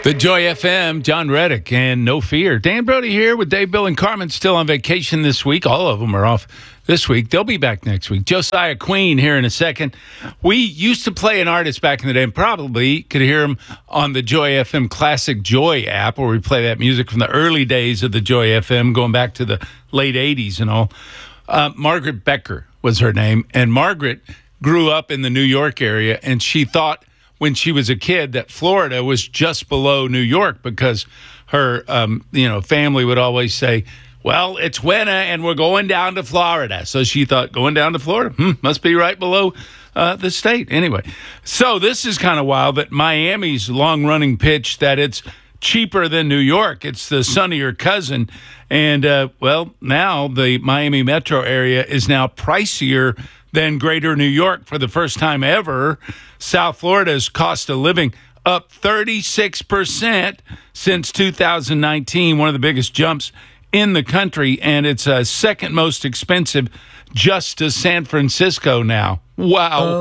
The Joy FM, John Reddick, and No Fear. Dan Brody here with Dave, Bill, and Carmen, still on vacation this week. All of them are off this week. They'll be back next week. Josiah Queen here in a second. We used to play an artist back in the day, and probably could hear him on the Joy FM Classic Joy app, where we play that music from the early days of the Joy FM, going back to the late 80s and all. Margaret Becker was her name, and Margaret grew up in the New York area, and she thought when she was a kid that Florida was just below New York because her, family would always say, well, it's winter and we're going down to Florida. So she thought going down to Florida must be right below the state. Anyway, so this is kind of wild that Miami's long-running pitch that it's cheaper than New York. It's the sunnier cousin. And, now the Miami metro area is now pricier than greater New York for the first time ever. South Florida's cost of living up 36% since 2019, one of the biggest jumps in the country, and it's second most expensive just to San Francisco now. Wow.